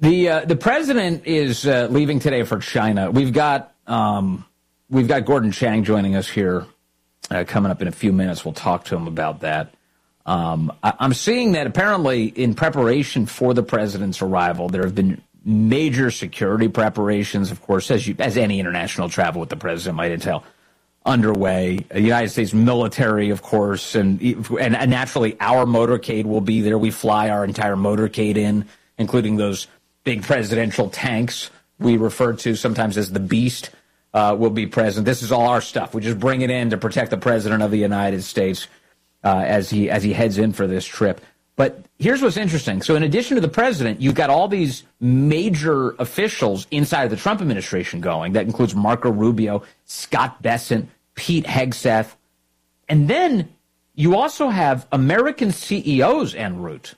The president is leaving today for China. We've got Gordon Chang joining us here coming up in a few minutes. We'll talk to him about that. I'm seeing that apparently in preparation for the president's arrival, there have been major security preparations, of course, as any international travel with the president might entail, underway. The United States military, of course, and naturally our motorcade will be there. We fly our entire motorcade in, including those big presidential tanks we refer to sometimes as the Beast, will be present. This is all our stuff. We just bring it in to protect the president of the United States as he heads in for this trip. But here's what's interesting. So in addition to the president, you've got all these major officials inside of the Trump administration going. That includes Marco Rubio, Scott Bessent, Pete Hegseth. And then you also have American CEOs en route.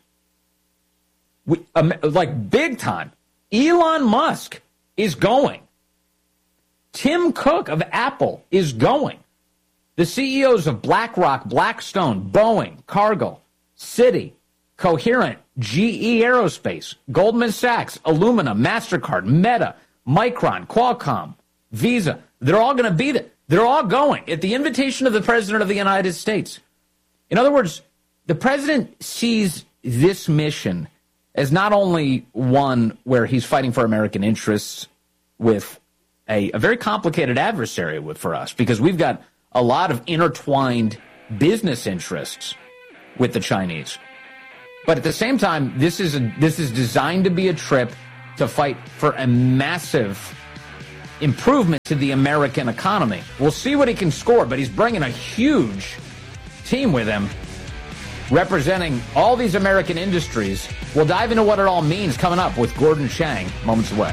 Like big time. Elon Musk is going. Tim Cook of Apple is going. The CEOs of BlackRock, Blackstone, Boeing, Cargill, Citi, Coherent, GE Aerospace, Goldman Sachs, Illumina, MasterCard, Meta, Micron, Qualcomm, Visa. They're all going to be there. They're all going at the invitation of the President of the United States. In other words, the President sees this mission as not only one where he's fighting for American interests with a very complicated adversary for us, because we've got a lot of intertwined business interests with the Chinese. But at the same time, this is designed to be a trip to fight for a massive improvement to the American economy. We'll see what he can score, but he's bringing a huge team with him representing all these American industries. We'll dive into what it all means coming up with Gordon Chang moments away.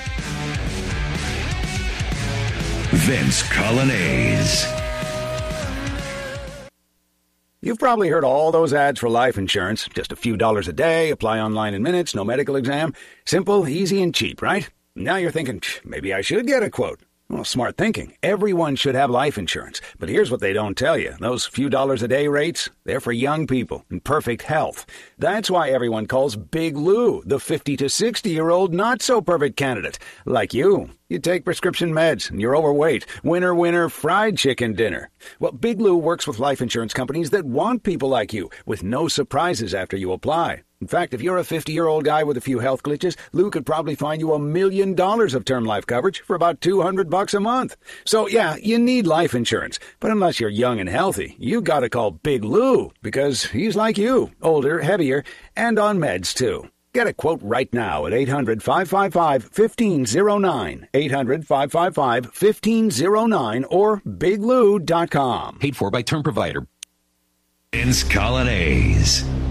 Vince Colonnese. You've probably heard all those ads for life insurance. Just a few dollars a day, apply online in minutes, no medical exam. Simple, easy, and cheap, right? Now you're thinking, maybe I should get a quote. Well, smart thinking. Everyone should have life insurance. But here's what they don't tell you. Those few dollars a day rates, they're for young people in perfect health. That's why everyone calls Big Lou the 50 to 60-year-old not-so-perfect candidate. Like you. You take prescription meds, and you're overweight. Winner, winner, fried chicken dinner. Well, Big Lou works with life insurance companies that want people like you, with no surprises after you apply. In fact, if you're a 50-year-old guy with a few health glitches, Lou could probably find you $1 million of term life coverage for about $200 a month. So, yeah, you need life insurance. But unless you're young and healthy, you gotta call Big Lou, because he's like you, older, heavier, and on meds, too. Get a quote right now at 800-555-1509, 800-555-1509, or biglou.com. Paid for by term provider. Vince Colonnese.